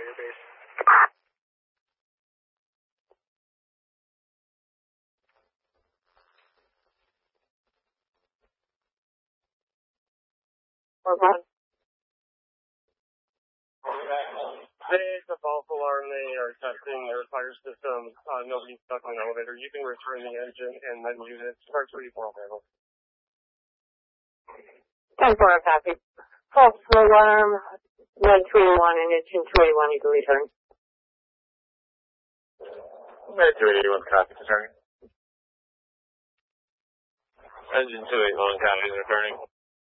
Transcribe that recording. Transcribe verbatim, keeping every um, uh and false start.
your base. Okay. They the false alarm, they are testing their fire system. Uh, nobody's stuck on the elevator. You can return the engine and then use it. Start three four level. ten four, copy. False alarm, one two eighty-one and engine two eighty-one, you can return. two eighty-one, copy, returning. Engine two eighty-one, copy, returning.